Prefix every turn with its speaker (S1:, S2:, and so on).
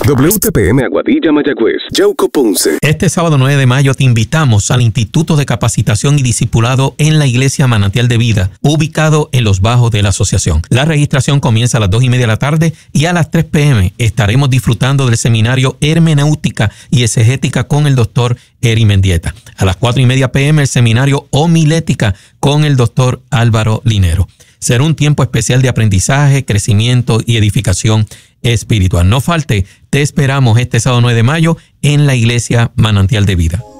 S1: WTPM Aguadilla, Mayagüez, Yauco, Ponce.
S2: Este sábado 9 de mayo te invitamos al Instituto de Capacitación y Discipulado en la Iglesia Manantial de Vida, ubicado en los bajos de la asociación. La registración comienza a las 2:30 de la tarde y a las 3 p.m. estaremos disfrutando del seminario Hermenéutica y Exegética con el doctor Eri Mendieta. A las 4:30 p.m. el seminario Homilética con el doctor Álvaro Linero. Será un tiempo especial de aprendizaje, crecimiento y edificación espiritual. No falte, te esperamos este sábado 9 de mayo en la Iglesia Manantial de Vida.